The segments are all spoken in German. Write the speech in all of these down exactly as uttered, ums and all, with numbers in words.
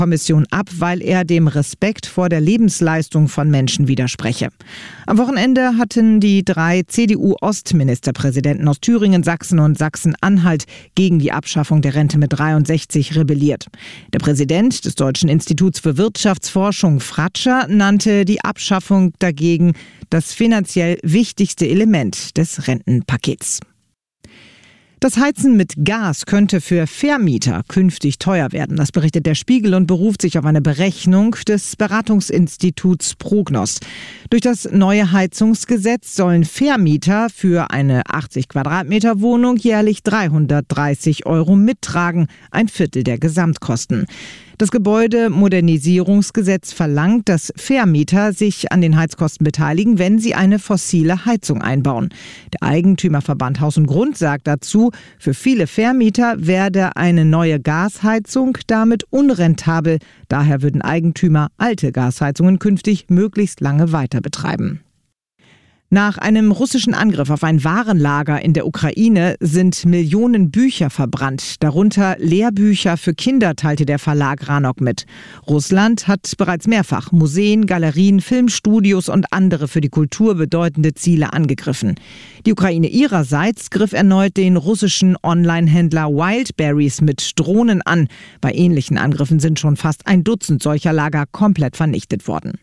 Kommission ab, weil er dem Respekt vor der Lebensleistung von Menschen widerspreche. Am Wochenende hatten die drei C D U-Ostministerpräsidenten aus Thüringen, Sachsen und Sachsen-Anhalt gegen die Abschaffung der Rente mit dreiundsechzig rebelliert. Der Präsident des Deutschen Instituts für Wirtschaftsforschung, Fratscher, nannte die Abschaffung dagegen das finanziell wichtigste Element des Rentenpakets. Das Heizen mit Gas könnte für Vermieter künftig teuer werden. Das berichtet der Spiegel und beruft sich auf eine Berechnung des Beratungsinstituts Prognos. Durch das neue Heizungsgesetz sollen Vermieter für eine achtzig Quadratmeter Wohnung jährlich dreihundertdreißig Euro mittragen, ein Viertel der Gesamtkosten. Das Gebäudemodernisierungsgesetz verlangt, dass Vermieter sich an den Heizkosten beteiligen, wenn sie eine fossile Heizung einbauen. Der Eigentümerverband Haus und Grund sagt dazu, für viele Vermieter werde eine neue Gasheizung damit unrentabel. Daher würden Eigentümer alte Gasheizungen künftig möglichst lange weiter betreiben. Nach einem russischen Angriff auf ein Warenlager in der Ukraine sind Millionen Bücher verbrannt, darunter Lehrbücher für Kinder, teilte der Verlag Ranok mit. Russland hat bereits mehrfach Museen, Galerien, Filmstudios und andere für die Kultur bedeutende Ziele angegriffen. Die Ukraine ihrerseits griff erneut den russischen Online-Händler Wildberries mit Drohnen an. Bei ähnlichen Angriffen sind schon fast ein Dutzend solcher Lager komplett vernichtet worden.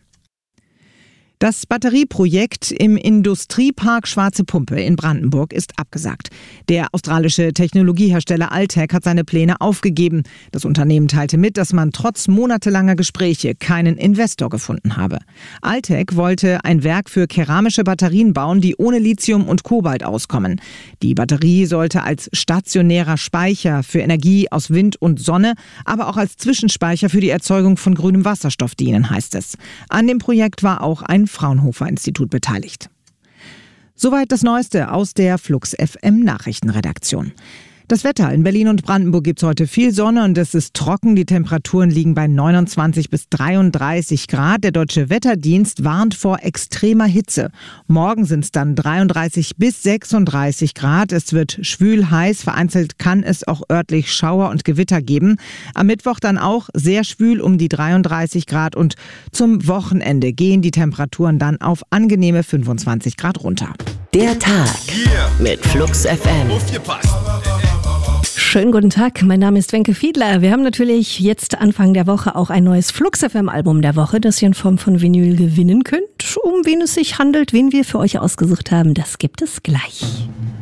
Das Batterieprojekt im Industriepark Schwarze Pumpe in Brandenburg ist abgesagt. Der australische Technologiehersteller Altec hat seine Pläne aufgegeben. Das Unternehmen teilte mit, dass man trotz monatelanger Gespräche keinen Investor gefunden habe. Altec wollte ein Werk für keramische Batterien bauen, die ohne Lithium und Kobalt auskommen. Die Batterie sollte als stationärer Speicher für Energie aus Wind und Sonne, aber auch als Zwischenspeicher für die Erzeugung von grünem Wasserstoff dienen, heißt es. An dem Projekt war auch ein Fraunhofer-Institut beteiligt. Soweit das Neueste aus der Flux F M Nachrichtenredaktion. Das Wetter in Berlin und Brandenburg gibt es heute viel Sonne und es ist trocken. Die Temperaturen liegen bei neunundzwanzig bis dreiunddreißig Grad. Der Deutsche Wetterdienst warnt vor extremer Hitze. Morgen sind es dann dreiunddreißig bis sechsunddreißig Grad. Es wird schwül heiß. Vereinzelt kann es auch örtlich Schauer und Gewitter geben. Am Mittwoch dann auch sehr schwül um die dreiunddreißig Grad und zum Wochenende gehen die Temperaturen dann auf angenehme fünfundzwanzig Grad runter. Der Tag mit Flux F M. Schönen guten Tag, mein Name ist Wenke Fiedler. Wir haben natürlich jetzt Anfang der Woche auch ein neues Flux F M Album der Woche, das ihr in Form von Vinyl gewinnen könnt. Um wen es sich handelt, wen wir für euch ausgesucht haben, das gibt es gleich.